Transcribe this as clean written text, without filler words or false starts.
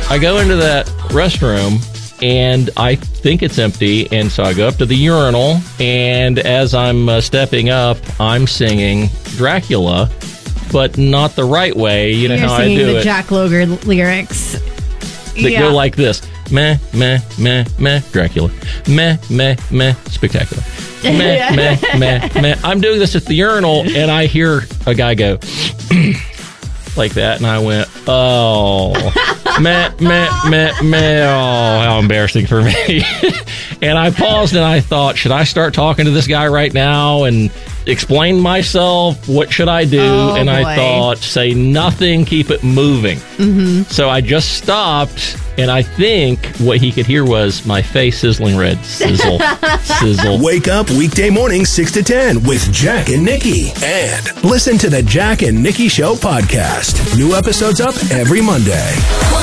I go into that restroom, and I think it's empty, and so I go up to the urinal, and as I'm stepping up, I'm singing Dracula, but not the right way. You know how I do it. You're singing the Jack Loger lyrics. That go like this. Meh, meh, meh, meh, Dracula. Meh, meh, meh, spectacular. Meh, meh, meh, meh. I'm doing this at the urinal, and I hear a guy go like that, and I went, oh, meh, meh, meh, meh, oh, how embarrassing for me. And I paused, and I thought, should I start talking to this guy right now and explain myself? What should I do? And boy. I thought, say nothing, keep it moving. Mm-hmm. So I just stopped, and I think what he could hear was my face sizzling red. Sizzle. Sizzle. Wake up weekday mornings 6 to 10 with Jack and Nikki. And listen to the Jack and Nikki Show podcast. New episodes up every Monday.